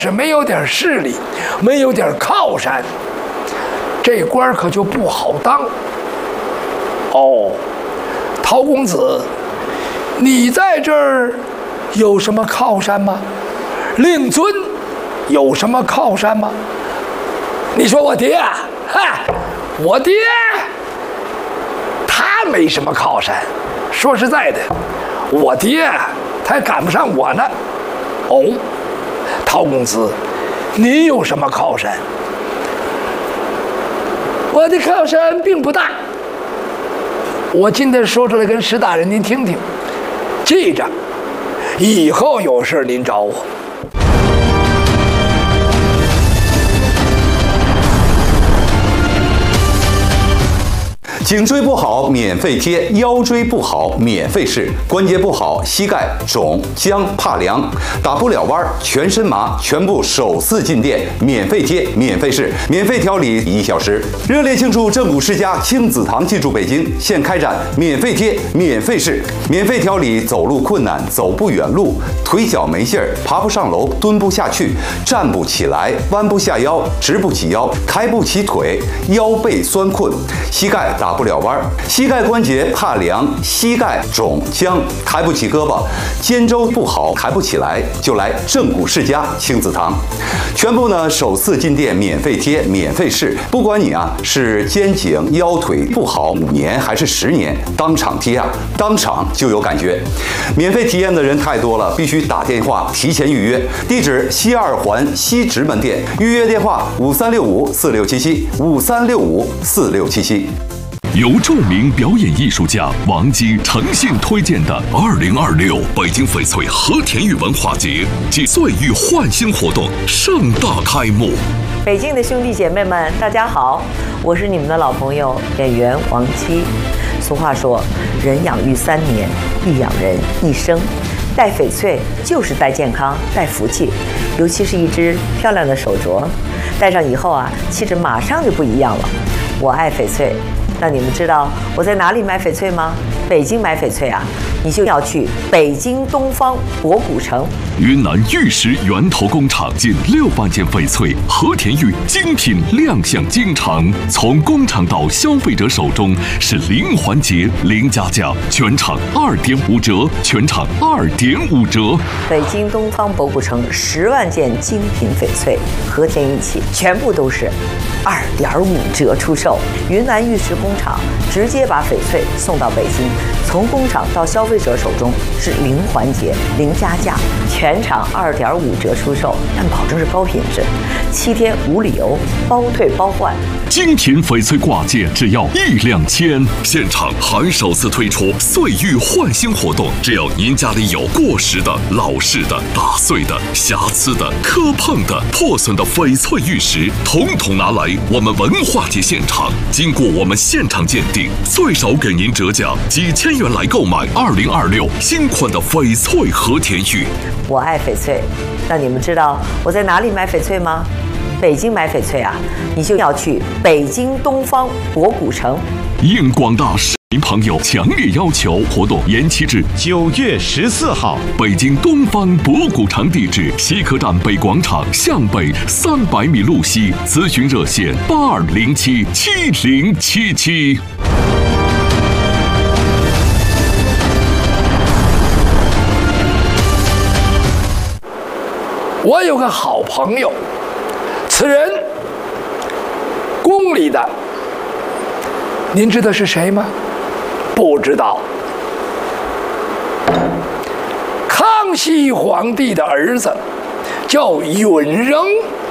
是没有点势力，没有点靠山，这官可就不好当。哦，陶公子，你在这儿有什么靠山吗？令尊有什么靠山吗？你说我爹啊，嗨，我爹他没什么靠山。说实在的，我爹他还赶不上我呢。哦，陶公子，你有什么靠山？我的靠山并不大。我今天说出来跟石大人您听听，记着，以后有事您找我。 颈椎不好免费贴，腰椎不好免费试，关节不好膝盖肿僵怕凉，打不了弯全身麻，全部首次进店免费贴免费试，免费调理1小时。热烈庆祝正骨世家亲子堂进驻北京，现开展免费贴免费试，免费调理走路困难、走不远路、腿脚没劲儿、爬不上楼、蹲不下去、站不起来、弯不下腰、直不起腰、抬不起腿、腰背酸困、膝盖打不了弯，膝盖关节怕凉，膝盖肿僵，抬不起胳膊，肩周不好，抬不起来，就来正骨世家亲子堂，全部呢首次进店免费贴免费试，不管你是肩颈腰腿不好5年还是10年，当场贴当场就有感觉。免费体验的人太多了，必须打电话提前预约。地址西2环西直门店，预约电话5365467753654677。 由著名表演艺术家王姬诚信推荐的2026北京翡翠和田玉文化节暨岁玉焕新活动盛大开幕。 北京的兄弟姐妹们，大家好，我是你们的老朋友演员王姬。俗话说，人养育3年，必养人一生。戴翡翠就是戴健康、戴福气，尤其是一只漂亮的手镯，戴上以后气质马上就不一样了。我爱翡翠。那你们知道我在哪里买翡翠吗？北京买翡翠你就要去北京东方博古城。 云南玉石源头工厂近6万件翡翠和田玉精品亮相京城，从工厂到消费者手中是零环节零加价，全场2.5折，全场2.5折。 北京东方博古城10万件精品翡翠和田玉器，全部都是2.5折出售。云南玉石工厂直接把翡翠送到北京，从工厂到消费者手中是零环节零加价，全场2.5折出售，但保证是高品质，7天无理由，包退包换。 精品翡翠挂件只要1两千，现场还首次推出岁玉焕新活动，只要您家里有过时的、老式的、打碎的、瑕疵的、磕碰的、破损的翡翠玉石，统统拿来我们文化节现场，经过我们现场鉴定，最少给您折价几千元来购买2026新款的翡翠和田玉。 我爱翡翠。那你们知道我在哪里买翡翠吗？北京买翡翠你就要去北京东方博古城。 应广大市民朋友强烈要求，活动延期至 9月14号。 北京东方博古城地址：西客站北广场向北300米路西，咨询热线82077077。 我有个好朋友，此人宫里的，您知道是谁吗？不知道。康熙皇帝的儿子叫允仍，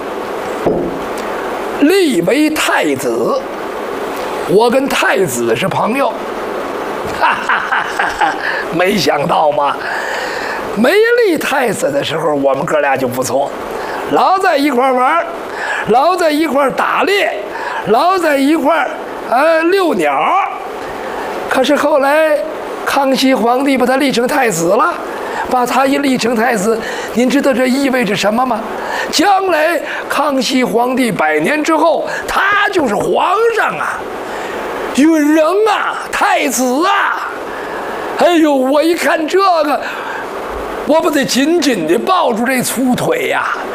立为太子。我跟太子是朋友，哈哈哈哈！没想到嘛，没立太子的时候，我们哥俩就不错，老在一块玩，老在一块打猎，老在一块遛鸟。可是后来康熙皇帝把他立成太子了，把他一立成太子，您知道这意味着什么吗？将来康熙皇帝100年之后，他就是皇上允仍太子哎呦，我一看这个，我不得紧紧地抱住这粗腿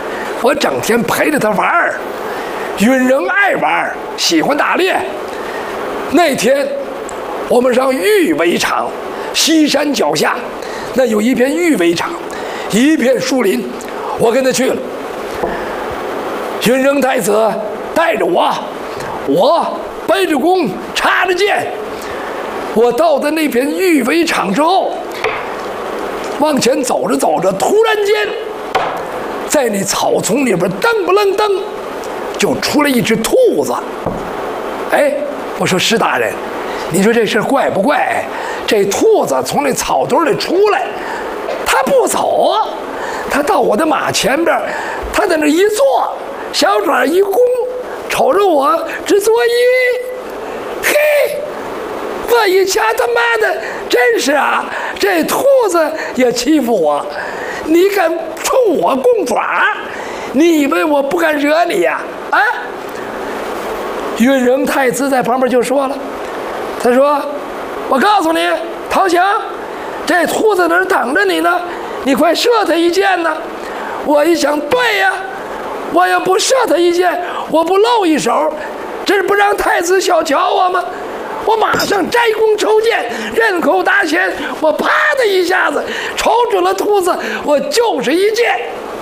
我整天陪着他玩儿。允人爱玩，喜欢打猎。那天我们上玉围场，西山脚下那有一片玉围场，一片树林，我跟他去了。允人太子带着我背着弓，插着箭。我到的那片玉围场之后，往前走着走着，突然间，在那草丛里边噔不楞噔，就出来一只兔子。哎，我说施大人，你说这事怪不怪？这兔子从那草堆里出来，它不走，它到我的马前边，它在那一坐，小爪一弓，瞅着我直作揖。嘿，我一瞧，他妈的，真是啊，这兔子也欺负我，你敢冲我供爪？你以为我不敢惹你呀？啊！允人太子在旁边就说了，他说：“我告诉你，陶强，这兔子在那儿等着你呢，你快射他一箭呢。”我一想，对呀，我要不射他一箭，我不露一手，这是不让太子小瞧我吗？我马上摘弓抽箭，刃口搭前，我啪的一下子瞅准了兔子，我就是一箭。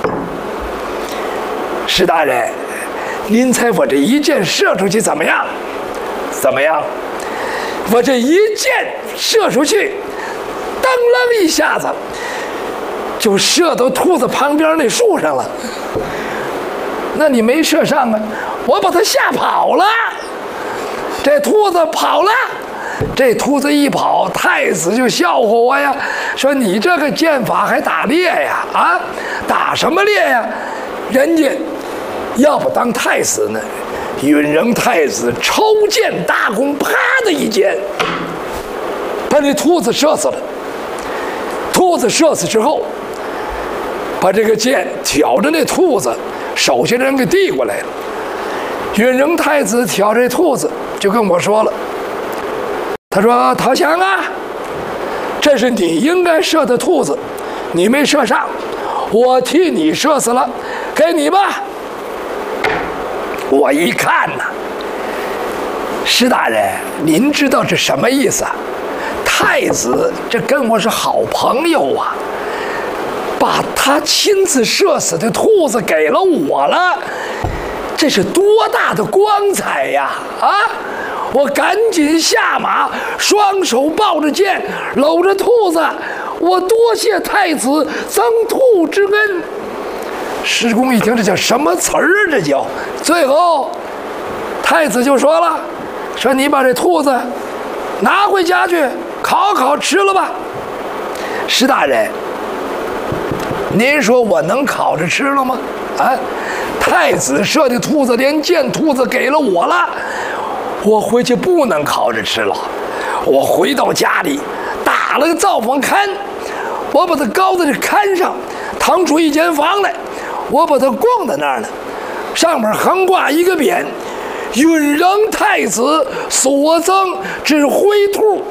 施大人，您猜我这一箭射出去怎么样？怎么样？我这一箭射出去，噔楞一下子就射到兔子旁边那树上了。那你没射上啊？我把它吓跑了。这兔子跑了，这兔子一跑，太子就笑话我呀，说你这个剑法还打猎呀？啊，打什么猎呀？人家要不当太子呢，允人太子抽剑搭弓，啪的一箭，把那兔子射死了。兔子射死之后，把这个剑挑着那兔子，手下人给递过来了。允人太子挑这兔子，就跟我说了，他说：“陶强啊，这是你应该射的兔子，你没射上，我替你射死了，给你吧。”我一看呐，施大人，您知道这什么意思啊？太子这跟我是好朋友啊，把他亲自射死的兔子给了我了，这是多大的光彩呀！啊！我赶紧下马，双手抱着剑，搂着兔子，我多谢太子增兔之恩。施公一听，这叫什么词儿啊？这叫……最后，太子就说了：“说你把这兔子拿回家去烤烤吃了吧。”施大人，您说我能烤着吃了吗？啊！太子射的兔子，连箭兔子给了我了，我回去不能烤着吃了。我回到家里，打了个灶房龛，我把它高在这龛上，腾出一间房来，我把它供在那儿了，上面横挂一个匾：“允人太子所赠之灰兔。”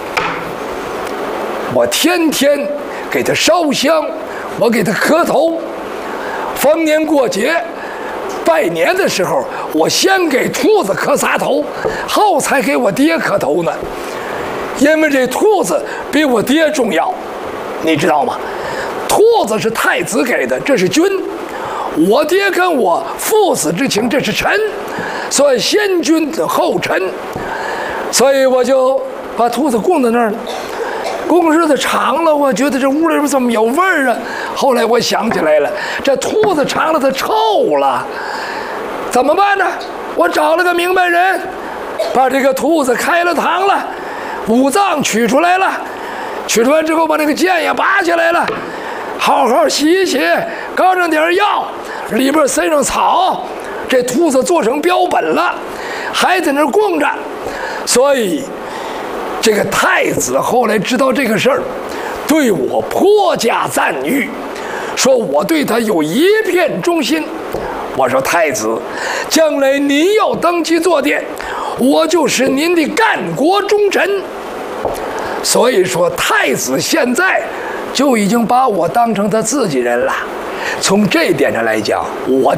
我天天给他烧香，我给他磕头。逢年过节拜年的时候，我先给兔子磕仨头，后才给我爹磕头呢。因为这兔子比我爹重要，你知道吗？兔子是太子给的，这是君；我爹跟我父子之情，这是臣，所以先君后臣。所以我就把兔子供在那儿了。供日子长了，我觉得这屋里边怎么有味儿啊？后来我想起来了，这兔子尝了它臭了，怎么办呢？我找了个明白人，把这个兔子开了膛了，五脏取出来了，取出来之后把那个剑也拔下来了，好好洗一洗，搁上点药，里边塞上草，这兔子做成标本了，还在那供着。所以这个太子后来知道这个事儿，对我颇加赞誉，说我对他有一片忠心。我说太子，将来您要登基坐殿，我就是您的干国忠臣。所以说太子现在就已经把我当成他自己人了。 从这一点上来讲，我